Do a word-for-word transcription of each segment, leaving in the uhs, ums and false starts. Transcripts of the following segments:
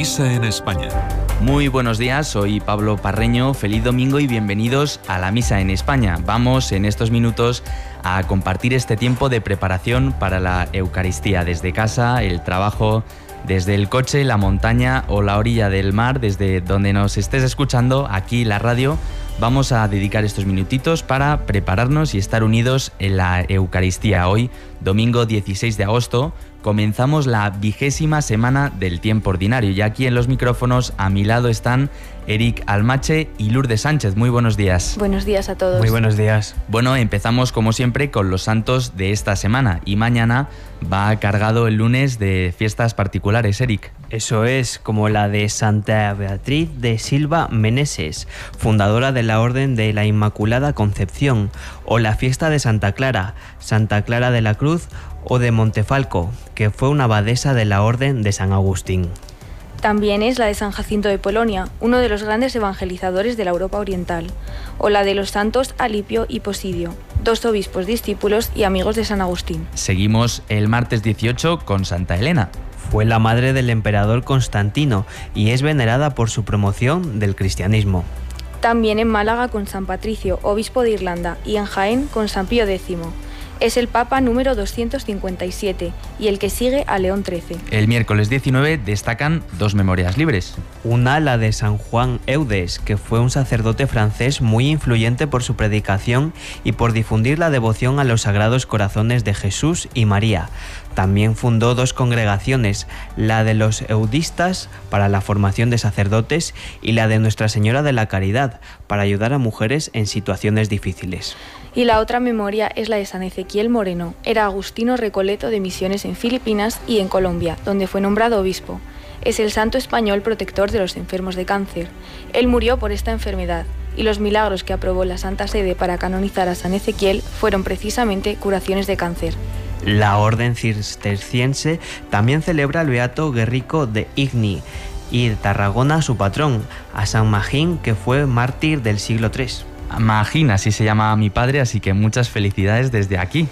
Misa en España. Muy buenos días, soy Pablo Parreño, feliz domingo y bienvenidos a la Misa en España. Vamos en estos minutos a compartir este tiempo de preparación para la Eucaristía desde casa, el trabajo, desde el coche, la montaña o la orilla del mar, desde donde nos estés escuchando, aquí la radio. Vamos a dedicar estos minutitos para prepararnos y estar unidos en la Eucaristía. Hoy, domingo dieciséis de agosto, comenzamos la vigésima semana del tiempo ordinario y aquí en los micrófonos a mi lado están Eric Almache y Lourdes Sánchez. Muy buenos días. Buenos días a todos. Muy buenos días. Bueno, empezamos como siempre con los santos de esta semana y mañana va cargado el lunes de fiestas particulares, Eric. Eso es, como la de Santa Beatriz de Silva Meneses, fundadora de la Orden de la Inmaculada Concepción, o la fiesta de Santa Clara, Santa Clara de la Cruz o de Montefalco, que fue una abadesa de la Orden de San Agustín. También es la de San Jacinto de Polonia, uno de los grandes evangelizadores de la Europa Oriental, o la de los santos Alipio y Posidio, dos obispos discípulos y amigos de San Agustín. Seguimos el martes dieciocho con Santa Elena. Fue la madre del emperador Constantino y es venerada por su promoción del cristianismo. También en Málaga con San Patricio, obispo de Irlanda, y en Jaén con San Pío décimo. Es el Papa número doscientos cincuenta y siete y el que sigue a León trece. El miércoles diecinueve destacan dos memorias libres. Una, la de San Juan Eudes, que fue un sacerdote francés muy influyente por su predicación y por difundir la devoción a los sagrados corazones de Jesús y María. También fundó dos congregaciones, la de los eudistas para la formación de sacerdotes y la de Nuestra Señora de la Caridad para ayudar a mujeres en situaciones difíciles. Y la otra memoria es la de San Ezequiel Moreno. Era agustino recoleto de misiones en Filipinas y en Colombia, donde fue nombrado obispo. Es el santo español protector de los enfermos de cáncer. Él murió por esta enfermedad y los milagros que aprobó la Santa Sede para canonizar a San Ezequiel fueron precisamente curaciones de cáncer. La Orden Cisterciense también celebra al beato Guerrico de Igni y de Tarragona su patrón, a San Magín, que fue mártir del siglo tercero. Magín, así se llama mi padre, así que muchas felicidades desde aquí.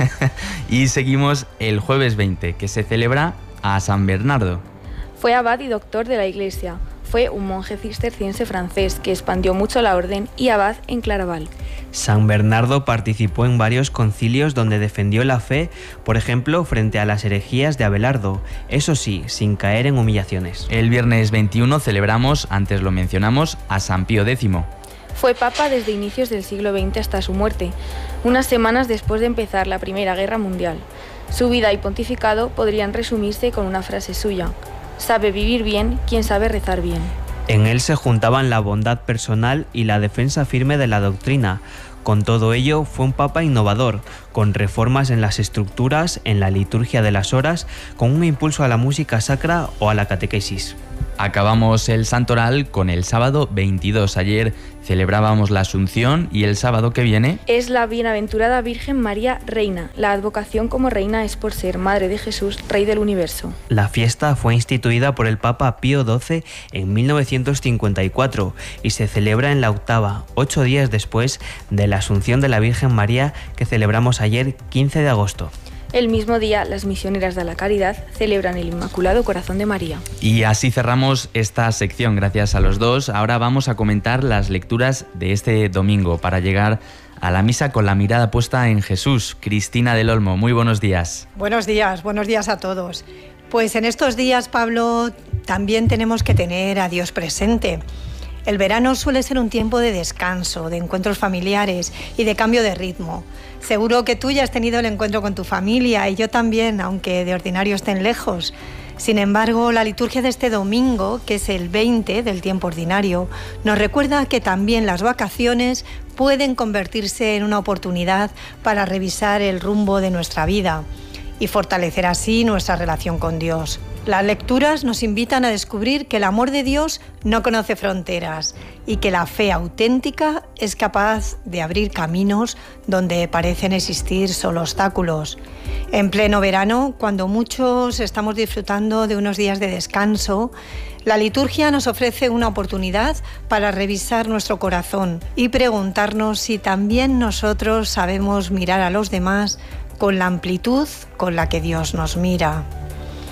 Y seguimos el jueves veinte, que se celebra a San Bernardo. Fue abad y doctor de la Iglesia. Fue un monje cisterciense francés que expandió mucho la orden y abad en Claraval. San Bernardo participó en varios concilios donde defendió la fe, por ejemplo, frente a las herejías de Abelardo, eso sí, sin caer en humillaciones. El viernes veintiuno celebramos, antes lo mencionamos, a San Pío décimo. Fue papa desde inicios del siglo veinte hasta su muerte, unas semanas después de empezar la Primera Guerra Mundial. Su vida y pontificado podrían resumirse con una frase suya: sabe vivir bien quien sabe rezar bien. En él se juntaban la bondad personal y la defensa firme de la doctrina. Con todo ello, fue un papa innovador, con reformas en las estructuras, en la liturgia de las horas, con un impulso a la música sacra o a la catequesis. Acabamos el santoral con el sábado veintidós. Ayer celebrábamos la Asunción y el sábado que viene es la bienaventurada Virgen María Reina. La advocación como reina es por ser Madre de Jesús, Rey del Universo. La fiesta fue instituida por el Papa Pío doce en mil novecientos cincuenta y cuatro y se celebra en la octava, ocho días después de la Asunción de la Virgen María que celebramos ayer, quince de agosto. El mismo día, las misioneras de la Caridad celebran el Inmaculado Corazón de María. Y así cerramos esta sección, gracias a los dos. Ahora vamos a comentar las lecturas de este domingo para llegar a la misa con la mirada puesta en Jesús. Cristina del Olmo, muy buenos días. Buenos días, buenos días a todos. Pues en estos días, Pablo, también tenemos que tener a Dios presente. El verano suele ser un tiempo de descanso, de encuentros familiares y de cambio de ritmo. Seguro que tú ya has tenido el encuentro con tu familia y yo también, aunque de ordinario estén lejos. Sin embargo, la liturgia de este domingo, que es el veinte del tiempo ordinario, nos recuerda que también las vacaciones pueden convertirse en una oportunidad para revisar el rumbo de nuestra vida y fortalecer así nuestra relación con Dios. Las lecturas nos invitan a descubrir que el amor de Dios no conoce fronteras y que la fe auténtica es capaz de abrir caminos donde parecen existir solo obstáculos. En pleno verano, cuando muchos estamos disfrutando de unos días de descanso, la liturgia nos ofrece una oportunidad para revisar nuestro corazón y preguntarnos si también nosotros sabemos mirar a los demás con la amplitud con la que Dios nos mira.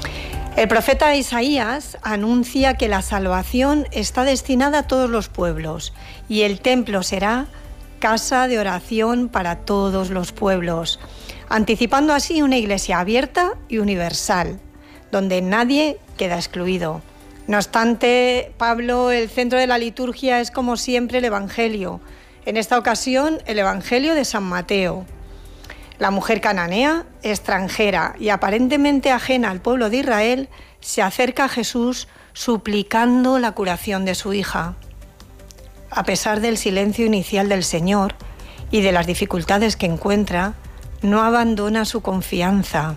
El profeta Isaías anuncia que la salvación está destinada a todos los pueblos y el templo será casa de oración para todos los pueblos, anticipando así una iglesia abierta y universal, donde nadie queda excluido. No obstante, Pablo, el centro de la liturgia es como siempre el Evangelio. En esta ocasión, el Evangelio de San Mateo. La mujer cananea, extranjera y aparentemente ajena al pueblo de Israel, se acerca a Jesús suplicando la curación de su hija. A pesar del silencio inicial del Señor y de las dificultades que encuentra, no abandona su confianza.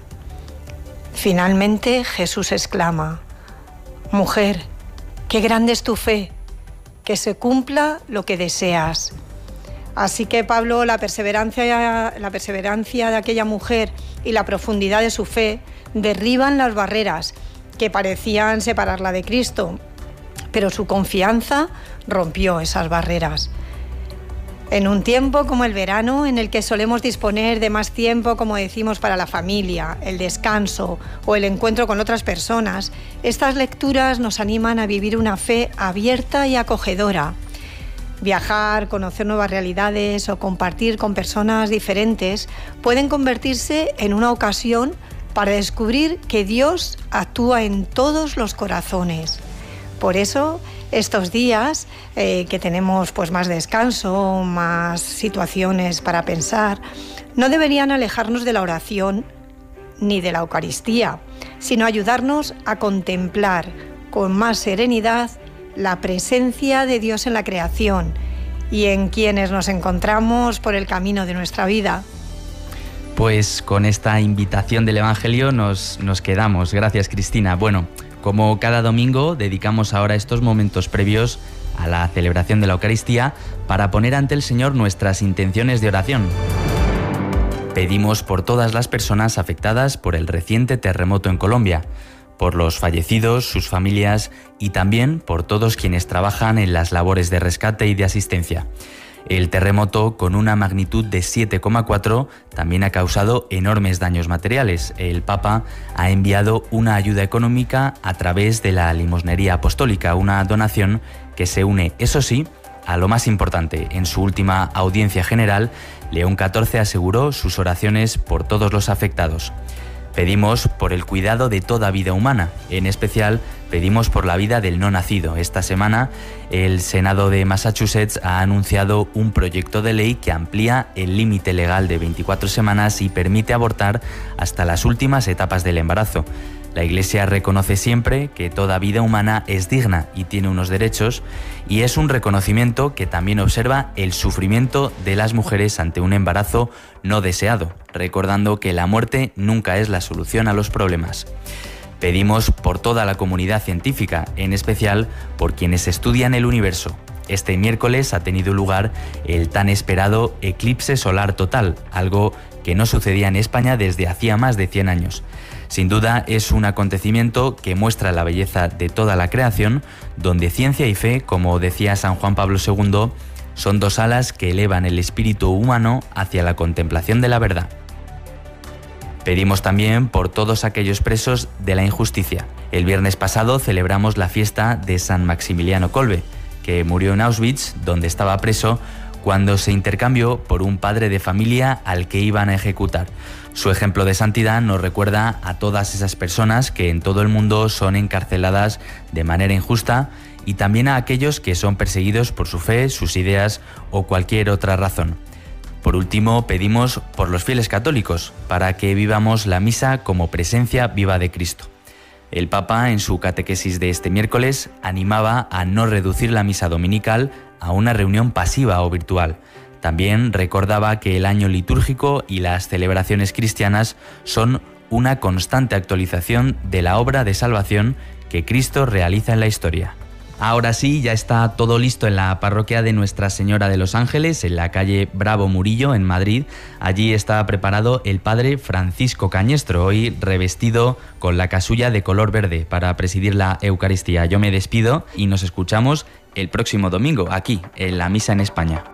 Finalmente Jesús exclama: «Mujer, qué grande es tu fe, que se cumpla lo que deseas». Así que Pablo, la perseverancia, la perseverancia de aquella mujer y la profundidad de su fe derriban las barreras que parecían separarla de Cristo, pero su confianza rompió esas barreras. En un tiempo como el verano, en el que solemos disponer de más tiempo, como decimos, para la familia, el descanso o el encuentro con otras personas, estas lecturas nos animan a vivir una fe abierta y acogedora. Viajar, conocer nuevas realidades o compartir con personas diferentes pueden convertirse en una ocasión para descubrir que Dios actúa en todos los corazones. Por eso, estos días eh, que tenemos pues, más descanso, más situaciones para pensar, no deberían alejarnos de la oración ni de la Eucaristía, sino ayudarnos a contemplar con más serenidad la presencia de Dios en la creación y en quienes nos encontramos por el camino de nuestra vida. Pues con esta invitación del Evangelio nos, nos quedamos. Gracias, Cristina. Bueno, como cada domingo, dedicamos ahora estos momentos previos a la celebración de la Eucaristía para poner ante el Señor nuestras intenciones de oración. Pedimos por todas las personas afectadas por el reciente terremoto en Colombia, por los fallecidos, sus familias y también por todos quienes trabajan en las labores de rescate y de asistencia. El terremoto, con una magnitud de siete coma cuatro, también ha causado enormes daños materiales. El Papa ha enviado una ayuda económica a través de la limosnería apostólica, una donación que se une, eso sí, a lo más importante. En su última audiencia general, León catorce aseguró sus oraciones por todos los afectados. Pedimos por el cuidado de toda vida humana, en especial pedimos por la vida del no nacido. Esta semana el Senado de Massachusetts ha anunciado un proyecto de ley que amplía el límite legal de veinticuatro semanas y permite abortar hasta las últimas etapas del embarazo. La Iglesia reconoce siempre que toda vida humana es digna y tiene unos derechos, y es un reconocimiento que también observa el sufrimiento de las mujeres ante un embarazo no deseado, recordando que la muerte nunca es la solución a los problemas. Pedimos por toda la comunidad científica, en especial por quienes estudian el universo. Este miércoles ha tenido lugar el tan esperado eclipse solar total, algo que no sucedía en España desde hacía más de cien años. Sin duda es un acontecimiento que muestra la belleza de toda la creación, donde ciencia y fe, como decía San Juan Pablo segundo, son dos alas que elevan el espíritu humano hacia la contemplación de la verdad. Pedimos también por todos aquellos presos de la injusticia. El viernes pasado celebramos la fiesta de San Maximiliano Kolbe, que murió en Auschwitz, donde estaba preso, cuando se intercambió por un padre de familia al que iban a ejecutar. Su ejemplo de santidad nos recuerda a todas esas personas que en todo el mundo son encarceladas de manera injusta, y también a aquellos que son perseguidos por su fe, sus ideas o cualquier otra razón. Por último, pedimos por los fieles católicos, para que vivamos la misa como presencia viva de Cristo. El Papa, en su catequesis de este miércoles, animaba a no reducir la misa dominical a una reunión pasiva o virtual. También recordaba que el año litúrgico y las celebraciones cristianas son una constante actualización de la obra de salvación que Cristo realiza en la historia. Ahora sí, ya está todo listo en la parroquia de Nuestra Señora de los Ángeles, en la calle Bravo Murillo, en Madrid. Allí está preparado el padre Francisco Cañestro, hoy revestido con la casulla de color verde para presidir la Eucaristía. Yo me despido y nos escuchamos el próximo domingo, aquí, en la Misa en España.